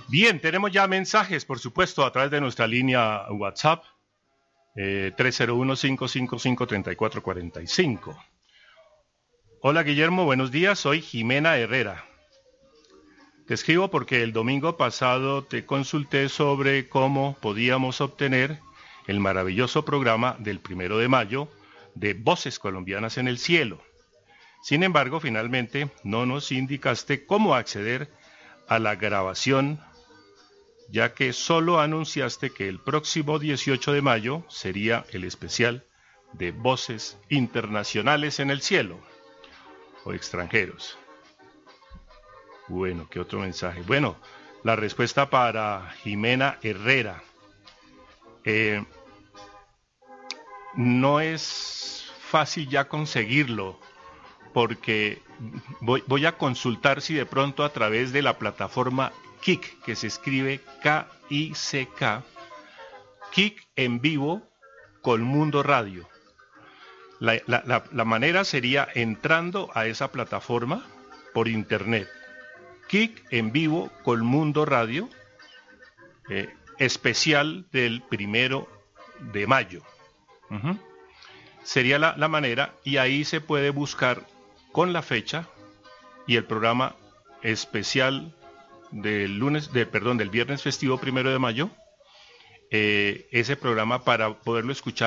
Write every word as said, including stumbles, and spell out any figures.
Bien, tenemos ya mensajes, por supuesto, a través de nuestra línea WhatsApp, eh, tres cero uno, cinco cinco cinco, tres cuatro cuatro cinco. Hola Guillermo, buenos días, soy Jimena Herrera. Te escribo porque el domingo pasado te consulté sobre cómo podíamos obtener el maravilloso programa del primero de mayo de Voces Colombianas en el Cielo. Sin embargo, finalmente no nos indicaste cómo acceder a la grabación, ya que solo anunciaste que el próximo dieciocho de mayo sería el especial de Voces Internacionales en el Cielo o extranjeros. Bueno, ¿qué otro mensaje? Bueno, la respuesta para Jimena Herrera. Eh, no es fácil ya conseguirlo, porque voy, voy a consultar si de pronto a través de la plataforma Kick, que se escribe K I C K, Kick en vivo con Mundo Radio. La, la, la, la manera sería entrando a esa plataforma por internet. Kick en vivo con Mundo Radio, eh, especial del primero de mayo. Uh-huh. Sería la, la manera, y ahí se puede buscar con la fecha y el programa especial del lunes, de, perdón, del viernes festivo primero de mayo, eh, ese programa para poderlo escuchar